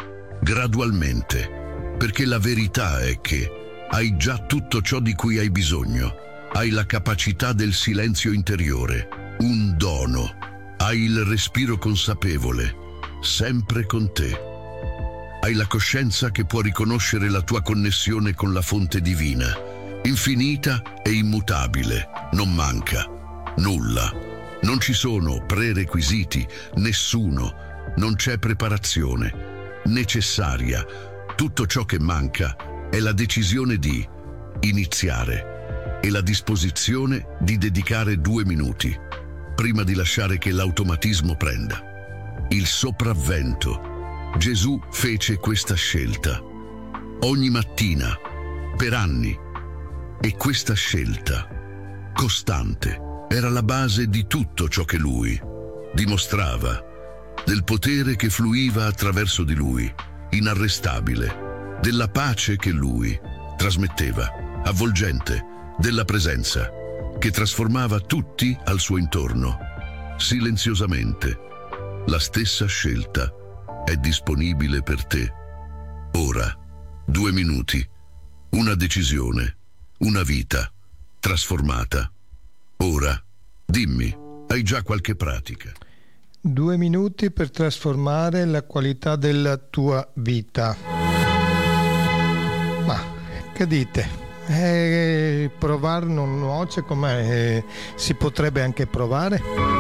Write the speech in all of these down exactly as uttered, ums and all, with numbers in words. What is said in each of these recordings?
gradualmente, perché la verità è che hai già tutto ciò di cui hai bisogno. Hai la capacità del silenzio interiore, un dono. Hai il respiro consapevole, sempre con te. Hai la coscienza che può riconoscere la tua connessione con la fonte divina, infinita e immutabile, non manca nulla. Non ci sono prerequisiti, nessuno, non c'è preparazione necessaria. Tutto ciò che manca è la decisione di iniziare e la disposizione di dedicare due minuti prima di lasciare che l'automatismo prenda il sopravvento. Gesù fece questa scelta ogni mattina per anni, e questa scelta costante era la base di tutto ciò che lui dimostrava, del potere che fluiva attraverso di lui, inarrestabile, della pace che lui trasmetteva, avvolgente, della presenza che trasformava tutti al suo intorno. Silenziosamente, la stessa scelta è disponibile per te. Ora, due minuti, una decisione, una vita trasformata. Ora, dimmi, hai già qualche pratica? Due minuti per trasformare la qualità della tua vita. Ma che dite? Eh, provare non nuoce, come eh, si potrebbe anche provare.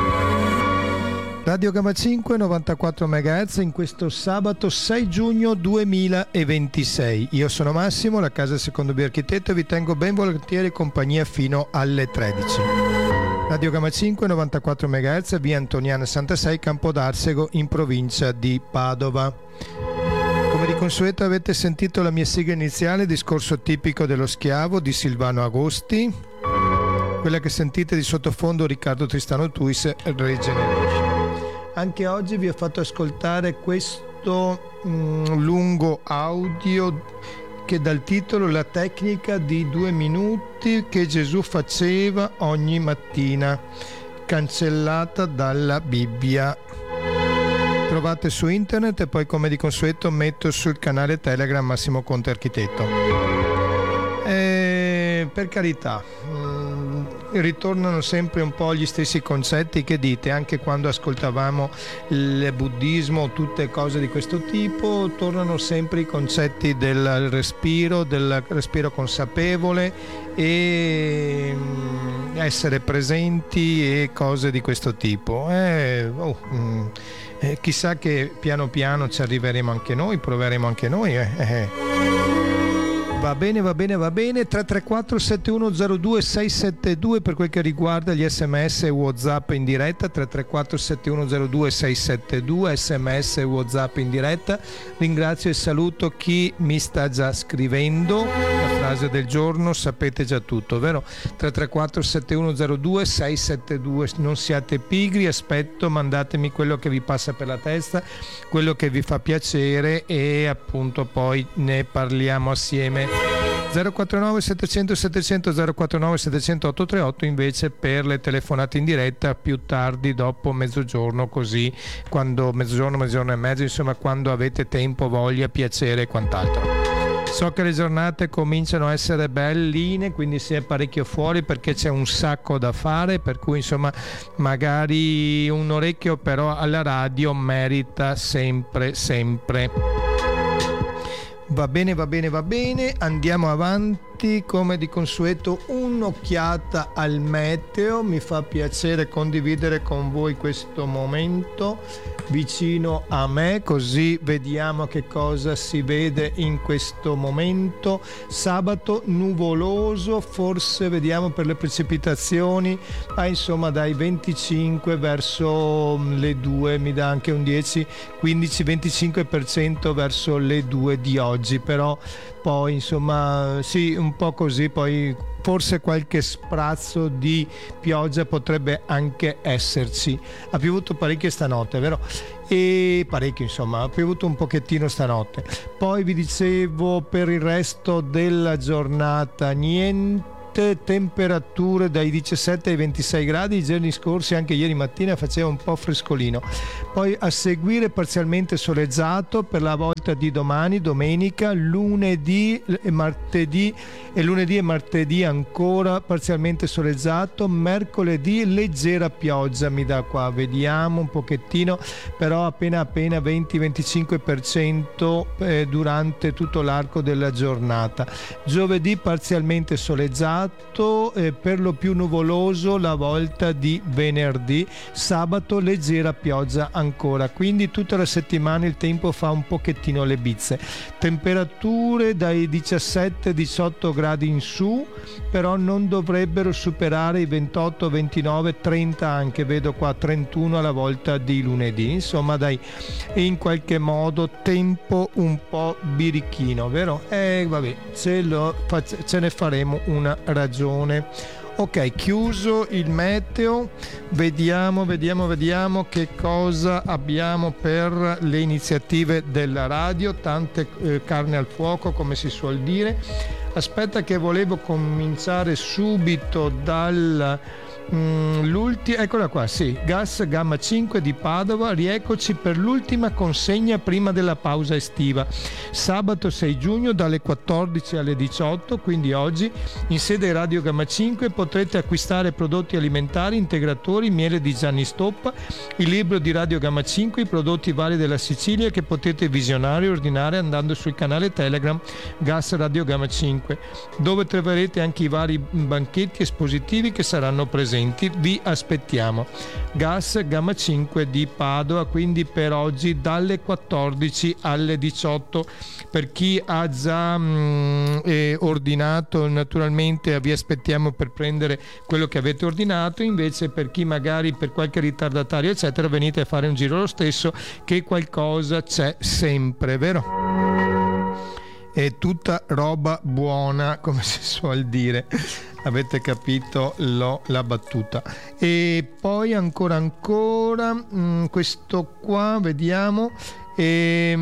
Radio Gamma cinque novantaquattro megahertz in questo sabato sei giugno duemilaventisei. Io sono Massimo, la casa secondo B Architetto, e vi tengo ben volentieri compagnia fino alle tredici. Radio Gamma cinque novantaquattro megahertz, via Antoniana settantasei, Campo d'Arsego, in provincia di Padova. Come di consueto avete sentito la mia sigla iniziale, discorso tipico dello schiavo di Silvano Agosti. Quella che sentite di sottofondo, Riccardo Tristano Tuis, Regeneration. Anche oggi vi ho fatto ascoltare questo mh, lungo audio che dal titolo La tecnica di due minuti che Gesù faceva ogni mattina, cancellata dalla Bibbia. Trovate su internet, e poi come di consueto metto sul canale Telegram Massimo Conte Architetto. E per carità, mh, ritornano sempre un po' gli stessi concetti, che dite, anche quando ascoltavamo il buddismo, tutte cose di questo tipo, tornano sempre i concetti del respiro, del respiro consapevole e mh, essere presenti e cose di questo tipo. Eh, oh, mh, eh, chissà che piano piano ci arriveremo anche noi, proveremo anche noi. Eh, eh. Va bene, va bene, va bene. tre tre quattro sette uno zero due sei sette due per quel che riguarda gli sms e WhatsApp in diretta. tre tre quattro sette uno zero due sei sette due, sms e WhatsApp in diretta. Ringrazio e saluto chi mi sta già scrivendo. La frase del giorno sapete già tutto, vero? tre tre quattro sette uno zero due sei sette due. Non siate pigri, aspetto, mandatemi quello che vi passa per la testa, quello che vi fa piacere, e appunto poi ne parliamo assieme. zero quattro nove settecento settecento zero quattro nove settecento otto tre otto invece per le telefonate in diretta più tardi, dopo mezzogiorno, così quando mezzogiorno, mezzogiorno e mezzo, insomma quando avete tempo, voglia, piacere e quant'altro. So che le giornate cominciano a essere belline, quindi si è parecchio fuori perché c'è un sacco da fare, per cui insomma magari un orecchio però alla radio merita sempre sempre. Va bene, va bene, va bene, andiamo avanti, come di consueto un'occhiata al meteo. Mi fa piacere condividere con voi questo momento vicino a me, così vediamo che cosa si vede in questo momento. Sabato nuvoloso, forse vediamo per le precipitazioni, ma insomma dai venticinque verso le due, mi dà anche un dieci quindici venticinque per cento verso le due di oggi, però poi insomma sì, un po' così, poi forse qualche sprazzo di pioggia potrebbe anche esserci. Ha piovuto parecchio stanotte, vero? E parecchio, insomma, ha piovuto un pochettino stanotte. Poi vi dicevo, per il resto della giornata niente, temperature dai diciassette ai ventisei gradi. I giorni scorsi, anche ieri mattina, faceva un po' frescolino. Poi a seguire parzialmente soleggiato, per la volta volta di domani, domenica, lunedì e martedì e lunedì e martedì ancora parzialmente soleggiato, mercoledì leggera pioggia mi dà qua, vediamo un pochettino, però appena appena venti venticinque per cento eh, durante tutto l'arco della giornata. Giovedì parzialmente soleggiato, eh, per lo più nuvoloso la volta di venerdì, sabato leggera pioggia ancora, quindi tutta la settimana il tempo fa un pochettino le bizze. Temperature dai diciassette diciotto gradi in su, però non dovrebbero superare i ventotto ventinove trenta, anche vedo qua trentuno alla volta di lunedì, insomma dai, in qualche modo tempo un po' birichino, vero? E vabbè, ce, lo, ce ne faremo una ragione. Ok, chiuso il meteo, vediamo, vediamo, vediamo che cosa abbiamo per le iniziative della radio, tante eh, carne al fuoco come si suol dire. Aspetta che volevo cominciare subito dal... Mm, l'ultima, eccola qua, sì, Gas Gamma cinque di Padova, rieccoci per l'ultima consegna prima della pausa estiva, sabato sei giugno dalle quattordici alle diciotto, quindi oggi in sede Radio Gamma cinque potrete acquistare prodotti alimentari, integratori, miele di Gianni Stoppa, il libro di Radio Gamma cinque, i prodotti vari della Sicilia che potete visionare e ordinare andando sul canale Telegram Gas Radio Gamma cinque, dove troverete anche i vari banchetti espositivi che saranno presenti. Vi aspettiamo. Gas Gamma cinque di Padova, quindi per oggi dalle quattordici alle diciotto. Per chi ha già mh, eh, ordinato, naturalmente vi aspettiamo per prendere quello che avete ordinato, invece per chi magari per qualche ritardatario eccetera venite a fare un giro lo stesso, che qualcosa c'è sempre, vero? È tutta roba buona, come si suol dire. Avete capito lo, la battuta. E poi ancora ancora mh, questo qua, vediamo. E,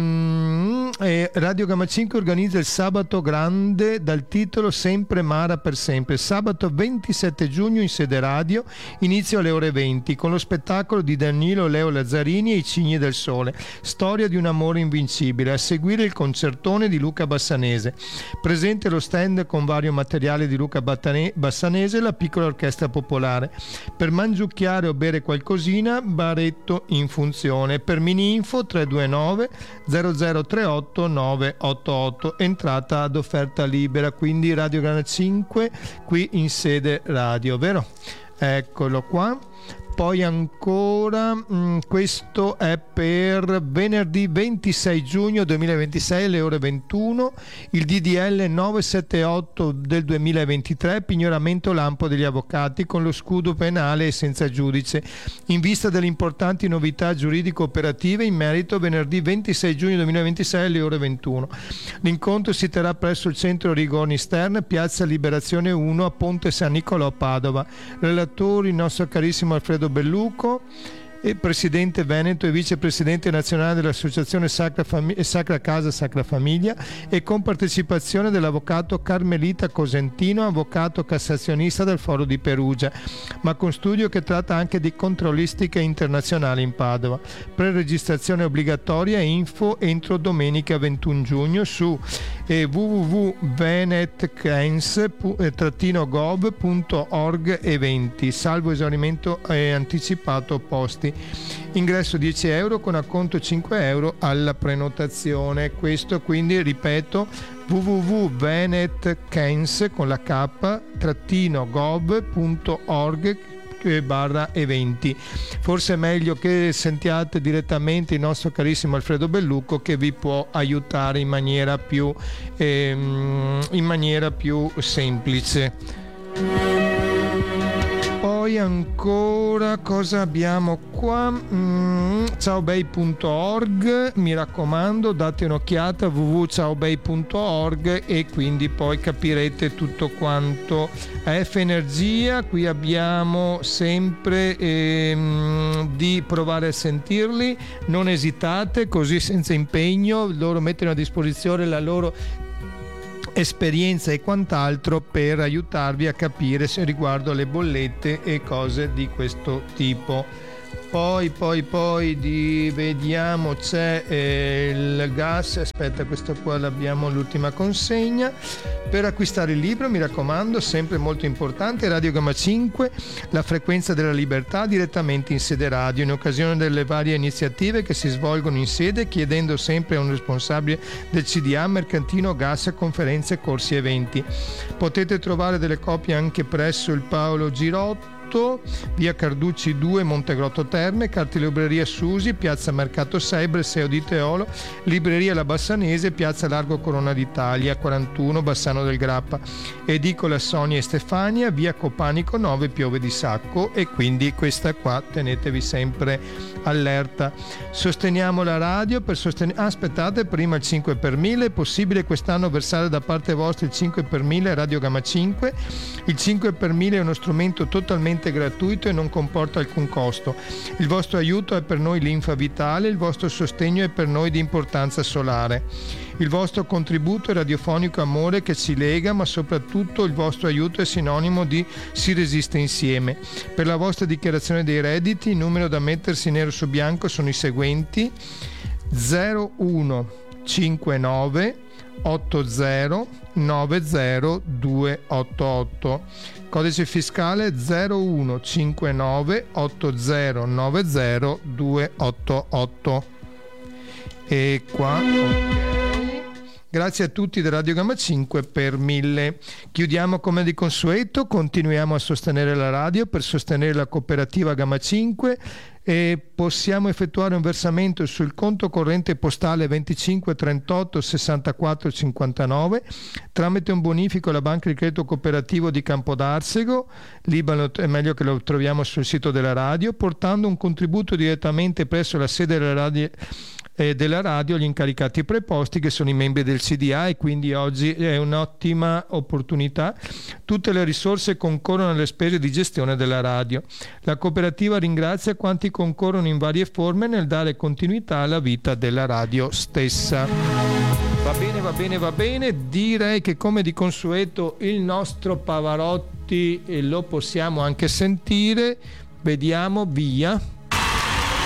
e Radio Gamma cinque organizza il Sabato Grande dal titolo Sempre Mara per sempre, sabato ventisette giugno in sede radio, inizio alle ore venti con lo spettacolo di Danilo Leo Lazzarini e i Cigni del Sole, storia di un amore invincibile, a seguire il concertone di Luca Bassanese, presente lo stand con vario materiale di Luca Bassanese e la piccola orchestra popolare. Per mangiucchiare o bere qualcosina, baretto in funzione. Per mini info tre due nove zero zero tre otto nove otto otto, entrata ad offerta libera, quindi Radio Gamma cinque qui in sede radio, vero? Eccolo qua. Poi ancora mh, questo è per venerdì ventisei giugno duemilaventisei alle ore ventuno, il D D L novecentosettantotto del duemilaventitré, pignoramento lampo degli avvocati con lo scudo penale e senza giudice, in vista delle importanti novità giuridico-operative in merito, venerdì ventisei giugno duemilaventisei alle ore ventuno. L'incontro si terrà presso il centro Rigoni Stern, piazza Liberazione uno a Ponte San Nicolò, Padova. Relatori il nostro carissimo Alfredo Belluco, e presidente veneto e vicepresidente nazionale dell'associazione Sacra, Fam- Sacra Casa Sacra Famiglia, e con partecipazione dell'avvocato Carmelita Cosentino, avvocato cassazionista del Foro di Perugia, ma con studio che tratta anche di controllistica internazionale in Padova. Preregistrazione obbligatoria e info entro domenica ventuno giugno su eh, w w w punto venetcans trattino gov punto org eventi, salvo esaurimento eh, anticipato posti. Ingresso dieci euro con acconto cinque euro alla prenotazione. Questo quindi, ripeto, w w w punto venetcans con la k trattino gov punto org barra eventi. Forse è meglio che sentiate direttamente il nostro carissimo Alfredo Belluco, che vi può aiutare in maniera più ehm, in maniera più semplice. Poi ancora cosa abbiamo qua? Mm, ciaobei punto org, mi raccomando, date un'occhiata, w w w punto ciaobei punto org, e quindi poi capirete tutto quanto. A F Energia, qui abbiamo sempre ehm, di provare a sentirli, non esitate, così senza impegno, loro mettono a disposizione la loro esperienza e quant'altro per aiutarvi a capire se riguardo le bollette e cose di questo tipo. Poi, poi, poi di, vediamo, c'è eh, il gas, aspetta, questo qua l'abbiamo, l'ultima consegna. Per acquistare il libro, mi raccomando, sempre molto importante, Radio Gamma cinque, la frequenza della libertà, direttamente in sede radio, in occasione delle varie iniziative che si svolgono in sede, chiedendo sempre a un responsabile del C D A, mercantino, gas, conferenze, corsi, eventi. Potete trovare delle copie anche presso il Paolo Girotto, via Carducci due, Montegrotto Terme, cartelibreria Susi, piazza Mercato sei, Bresseo di Teolo, libreria La Bassanese, piazza Largo Corona d'Italia quarantuno, Bassano del Grappa, edicola Sonia e Stefania, via Copanico nove, Piove di Sacco. E quindi questa qua tenetevi sempre allerta. Sosteniamo la radio per sostenere, ah, aspettate, prima il cinque per mille, è possibile quest'anno versare da parte vostra il cinque per mille a Radio Gamma cinque. Il cinque per mille è uno strumento totalmente gratuito e non comporta alcun costo. Il vostro aiuto è per noi linfa vitale, il vostro sostegno è per noi di importanza solare. Il vostro contributo è radiofonico amore che ci lega, ma soprattutto il vostro aiuto è sinonimo di si resiste insieme. Per la vostra dichiarazione dei redditi, il numero da mettersi nero su bianco sono i seguenti: zero uno cinquantanove ottanta novanta duecentottantotto, codice fiscale zero uno cinquantanove ottanta novanta duecentottantotto. E qua, ok. Grazie a tutti da Radio Gamma cinque per mille. Chiudiamo come di consueto, continuiamo a sostenere la radio per sostenere la cooperativa Gamma cinque e possiamo effettuare un versamento sul conto corrente postale venticinque trentotto sessantaquattro cinquantanove tramite un bonifico alla Banca di Credito Cooperativo di Campodarsego, Libano, è meglio che lo troviamo sul sito della radio, portando un contributo direttamente presso la sede della radio eh, della radio agli incaricati preposti che sono i membri del C D A, e quindi oggi è un'ottima opportunità. Tutte le risorse concorrono alle spese di gestione della radio. La cooperativa ringrazia quanti concorrono in varie forme nel dare continuità alla vita della radio stessa. Va bene, va bene, va bene. Direi che come di consueto il nostro Pavarotti lo possiamo anche sentire. Vediamo, via.